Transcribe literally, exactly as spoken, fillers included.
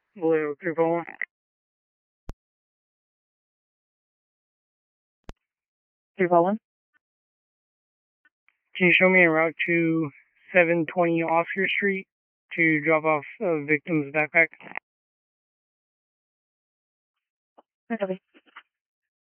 Blue, three four one. three four one. Can you show me a route to seven twenty Oscar Street to drop off a victim's backpack? Okay.